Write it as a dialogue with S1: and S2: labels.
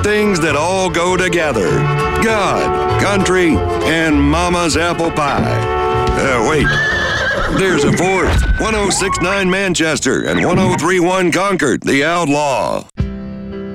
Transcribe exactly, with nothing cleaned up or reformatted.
S1: things that all go together. God, country, and mama's apple pie. Uh, wait. There's a fourth. one oh six point nine Manchester and one oh three point one Concord, the Outlaw.